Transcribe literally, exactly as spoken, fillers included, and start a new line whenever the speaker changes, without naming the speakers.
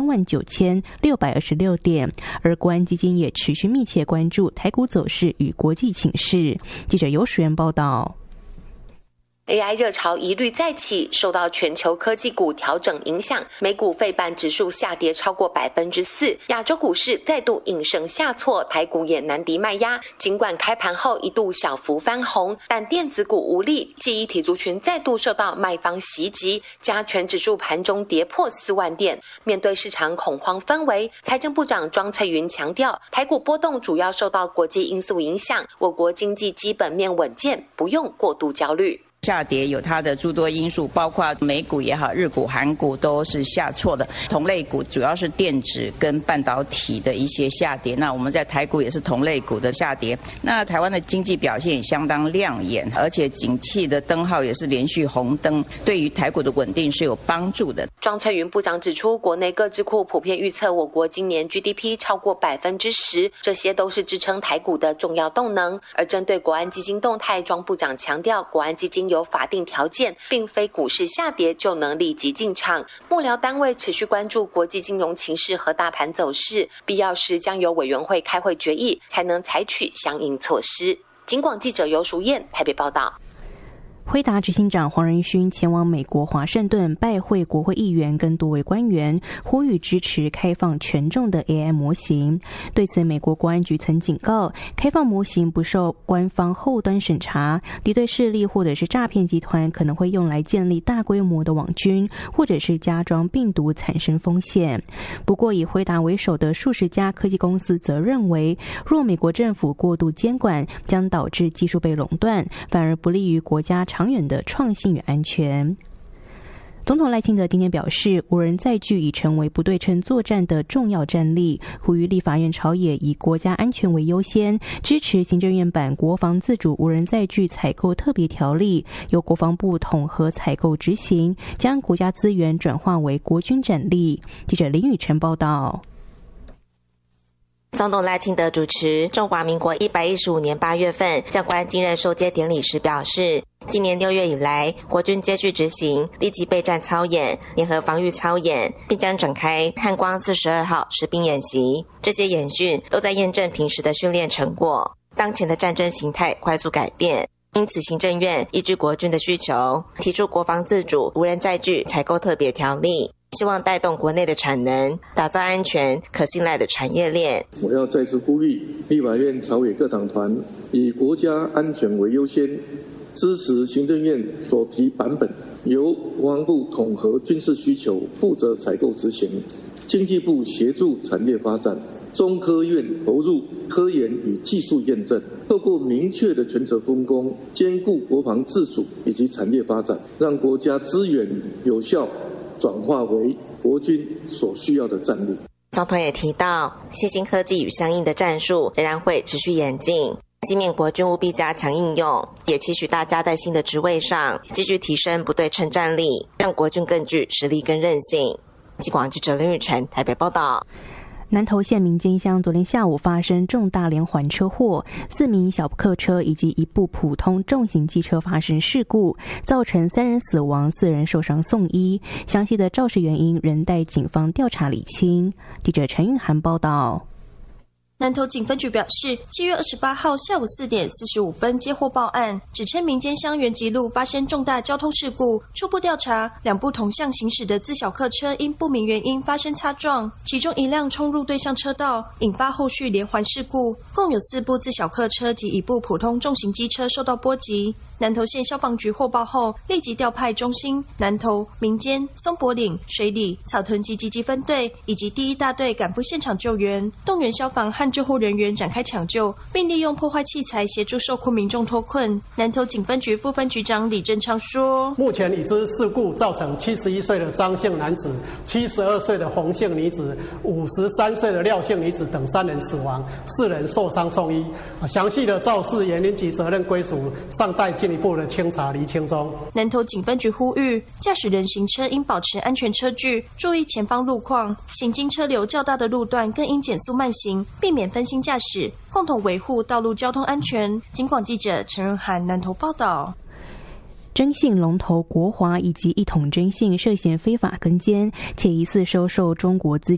万九千六百二十六点。而国安基金也持续密切关注台股走势与国际情势。记者游淑媛报道。
A I 热潮一律再起，受到全球科技股调整影响，美股费半指数下跌超过百分之四，亚洲股市再度应声下挫，台股也难敌卖压。尽管开盘后一度小幅翻红，但电子股无力，记忆体族群再度受到卖方袭击，加权指数盘中跌破四万点。面对市场恐慌氛围，财政部长庄翠云强调，台股波动主要受到国际因素影响，我国经济基本面稳健，不用过度焦虑。
下跌有它的诸多因素，包括美股也好，日股、韩股都是下挫的。同类股主要是电子跟半导体的一些下跌。那我们在台股也是同类股的下跌。那台湾的经济表现也相当亮眼，而且景气的灯号也是连续红灯，对于台股的稳定是有帮助的。
庄翠云部长指出，国内各智库普遍预测我国今年 G D P 超过百分之十，这些都是支撑台股的重要动能。而针对国安基金动态，庄部长强调，国安基金有法定条件，并非股市下跌就能立即进场。幕僚单位持续关注国际金融情势和大盘走势，必要时将由委员会开会决议，才能采取相应措施。警广记者游淑燕台北报道。
辉达执行长黄仁勋前往美国华盛顿拜会国会议员跟多位官员，呼吁支持开放权重的 A I 模型。对此，美国国安局曾警告，开放模型不受官方后端审查，敌对势力或者是诈骗集团可能会用来建立大规模的网军，或者是加装病毒产生风险。不过，以辉达为首的数十家科技公司则认为，若美国政府过度监管，将导致技术被垄断，反而不利于国家长远的创新与安全。总统赖清德今天表示，无人载具已成为不对称作战的重要战力，呼吁立法院朝野以国家安全为优先，支持行政院版国防自主无人载具采购特别条例，由国防部统合采购执行，将国家资源转化为国军战力。记者林宇晨报道。
总统赖清德主持中华民国一百一十五年八月份将官继任授接典礼时表示，今年六月以来，国军接续执行立即备战操演、联合防御操演，并将展开汉光四十二号实兵演习。这些演训都在验证平时的训练成果。当前的战争形态快速改变，因此行政院依据国军的需求，提出国防自主无人载具采购特别条例，希望带动国内的产能，打造安全可信赖的产业链。
我要再次呼吁立法院朝野各党团以国家安全为优先，支持行政院所提版本，由国防部统合军事需求负责采购执行，经济部协助产业发展，中科院投入科研与技术验证，透过明确的权责分工，兼顾国防自主以及产业发展，让国家资源有效转化为国军所需要的战力。
总统也提到，新兴科技与相应的战术仍然会持续演进，今面国军务必加强应用，也期许大家在新的职位上继续提升不对称战力，让国军更具实力跟韧性。记广记者林宇晨台北报道。
南投县民间乡昨天下午发生重大连环车祸，四名小客车以及一部普通重型机车发生事故，造成三人死亡，四人受伤送医。详细的肇事原因仍待警方调查厘清。记者陈韵涵报道。
南投警分局表示，七月二十八号下午四点四十五分接获报案，指称民间乡元吉路发生重大交通事故。初步调查，两部同向行驶的自小客车因不明原因发生擦撞，其中一辆冲入对向车道，引发后续连环事故，共有四部自小客车及一部普通重型机车受到波及。南投县消防局获报后，立即调派中心、南投、民间、松柏岭、水里、草屯及集集分队以及第一大队赶赴现场救援，动员消防和救护人员展开抢救，并利用破坏器材协助受困民众脱困。南投警分局副分局长李正昌说：“
目前已知事故造成七十一岁的张姓男子、七十二岁的洪姓女子、五十三岁的廖姓女子等三人死亡，四人受伤送医。详细的肇事原因及责任归属尚待进一步的清查厘清中。”
南投警分局呼吁，驾驶人行车应保持安全车距，注意前方路况，行经车流较大的路段更应减速慢行，避免分心驾驶，共同维护道路交通安全。警广记者陈润涵南投报道。
征信龙头国华以及一统征信涉嫌非法跟监，且疑似收受中国资